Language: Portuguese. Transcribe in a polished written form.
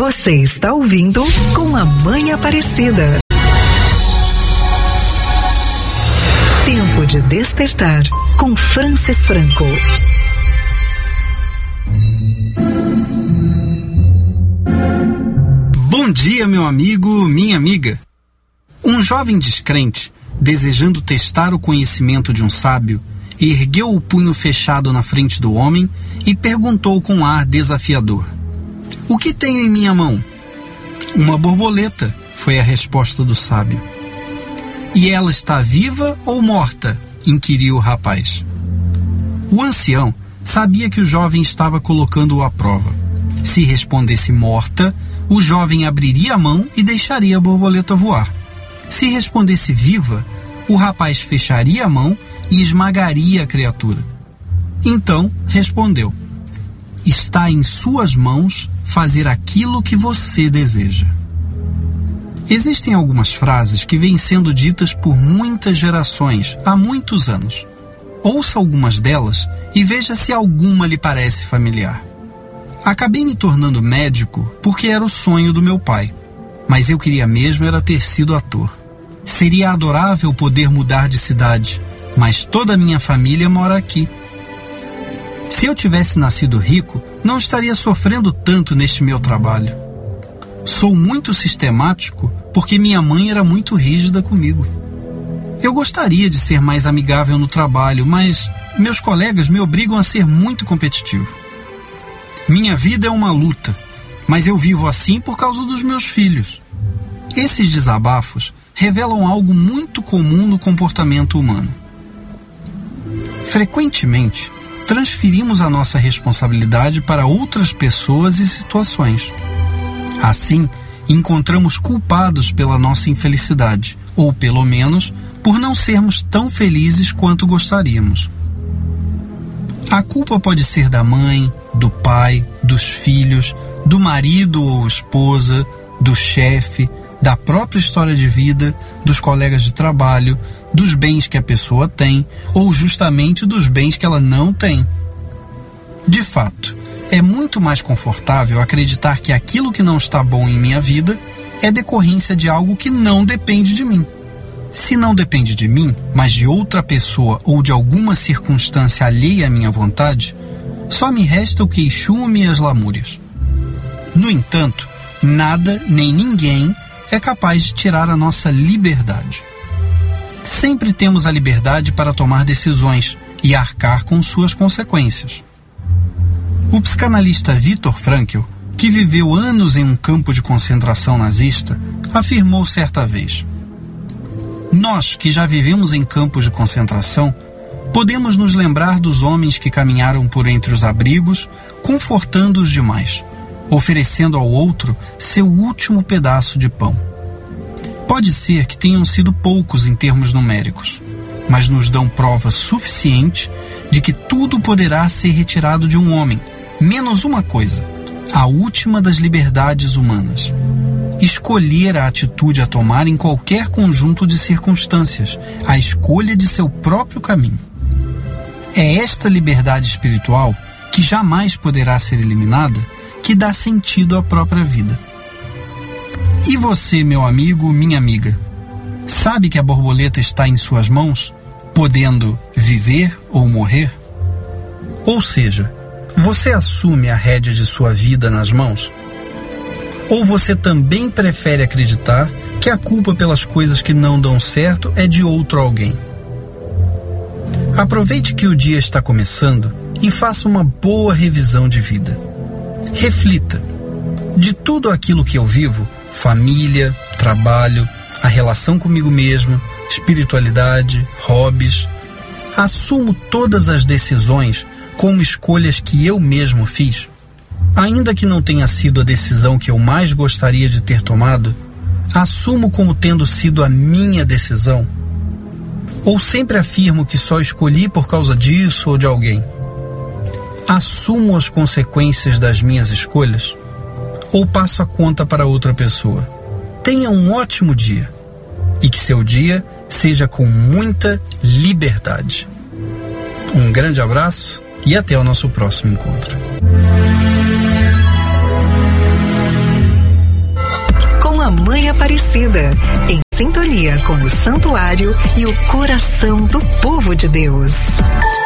Você está ouvindo Com a Mãe Aparecida. Tempo de despertar com Francis Franco. Bom dia, meu amigo, minha amiga. Um jovem descrente, desejando testar o conhecimento de um sábio, ergueu o punho fechado na frente do homem e perguntou com ar desafiador: "O que tenho em minha mão?" "Uma borboleta", foi a resposta do sábio. "E ela está viva ou morta?" inquiriu o rapaz. O ancião sabia que o jovem estava colocando-o à prova. Se respondesse morta, o jovem abriria a mão e deixaria a borboleta voar. Se respondesse viva, o rapaz fecharia a mão e esmagaria a criatura. Então respondeu: "Está em suas mãos fazer aquilo que você deseja." Existem algumas frases que vêm sendo ditas por muitas gerações, há muitos anos. Ouça algumas delas e veja se alguma lhe parece familiar. Acabei me tornando médico porque era o sonho do meu pai, mas eu queria mesmo era ter sido ator. Seria adorável poder mudar de cidade, mas toda a minha família mora aqui. Se eu tivesse nascido rico, não estaria sofrendo tanto neste meu trabalho. Sou muito sistemático porque minha mãe era muito rígida comigo. Eu gostaria de ser mais amigável no trabalho, mas meus colegas me obrigam a ser muito competitivo. Minha vida é uma luta, mas eu vivo assim por causa dos meus filhos. Esses desabafos revelam algo muito comum no comportamento humano. Frequentemente, transferimos a nossa responsabilidade para outras pessoas e situações. Assim, encontramos culpados pela nossa infelicidade, ou pelo menos, por não sermos tão felizes quanto gostaríamos. A culpa pode ser da mãe, do pai, dos filhos, do marido ou esposa, do chefe, da própria história de vida, dos colegas de trabalho, dos bens que a pessoa tem, ou justamente dos bens que ela não tem. De fato, é muito mais confortável acreditar que aquilo que não está bom em minha vida é decorrência de algo que não depende de mim. Se não depende de mim, mas de outra pessoa ou de alguma circunstância alheia à minha vontade, só me resta o queixume e as lamúrias. No entanto, nada nem ninguém é capaz de tirar a nossa liberdade. Sempre temos a liberdade para tomar decisões e arcar com suas consequências. O psicanalista Viktor Frankl, que viveu anos em um campo de concentração nazista, afirmou certa vez: "Nós, que já vivemos em campos de concentração, podemos nos lembrar dos homens que caminharam por entre os abrigos, confortando os demais, oferecendo ao outro seu último pedaço de pão. Pode ser que tenham sido poucos em termos numéricos, mas nos dão prova suficiente de que tudo poderá ser retirado de um homem, menos uma coisa: a última das liberdades humanas. Escolher a atitude a tomar em qualquer conjunto de circunstâncias, a escolha de seu próprio caminho. É esta liberdade espiritual, que jamais poderá ser eliminada, que dá sentido à própria vida." E você, meu amigo, minha amiga, sabe que a borboleta está em suas mãos, podendo viver ou morrer? Ou seja, você assume a rédea de sua vida nas mãos? Ou você também prefere acreditar que a culpa pelas coisas que não dão certo é de outro alguém? Aproveite que o dia está começando e faça uma boa revisão de vida. Reflita: de tudo aquilo que eu vivo, família, trabalho, a relação comigo mesmo, espiritualidade, hobbies, assumo todas as decisões como escolhas que eu mesmo fiz? Ainda que não tenha sido a decisão que eu mais gostaria de ter tomado, assumo como tendo sido a minha decisão? Ou sempre afirmo que só escolhi por causa disso ou de alguém? Assumo as consequências das minhas escolhas? Ou passo a conta para outra pessoa? Tenha um ótimo dia e que seu dia seja com muita liberdade. Um grande abraço e até o nosso próximo encontro. a Mãe Aparecida, em sintonia com o santuário e o coração do povo de Deus.